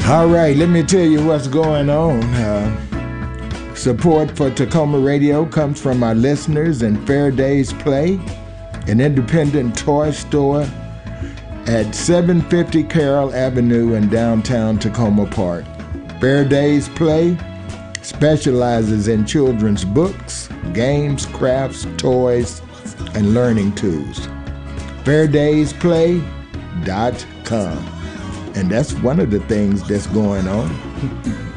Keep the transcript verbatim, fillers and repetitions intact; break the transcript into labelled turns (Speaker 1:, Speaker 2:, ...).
Speaker 1: All right, let me tell you what's going on. Uh, support for Tacoma Radio comes from our listeners and Fair Days Play, an independent toy store at seven fifty Carroll Avenue in downtown Tacoma Park. Fair Days Play specializes in children's books, games, crafts, toys, and learning tools. fair days play dot com. And that's one of the things that's going on.